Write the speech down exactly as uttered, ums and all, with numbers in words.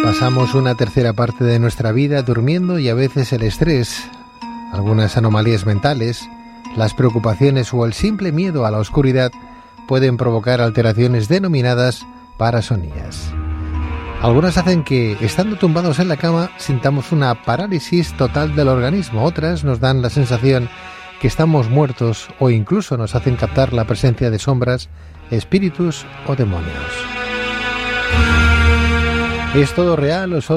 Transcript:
Pasamos una tercera parte de nuestra vida durmiendo y a veces el estrés, algunas anomalías mentales, las preocupaciones o el simple miedo a la oscuridad pueden provocar alteraciones denominadas parasonías. Algunas hacen que, estando tumbados en la cama, sintamos una parálisis total del organismo. Otras nos dan la sensación que estamos muertos o incluso nos hacen captar la presencia de sombras, espíritus o demonios. ¿Es todo real o solo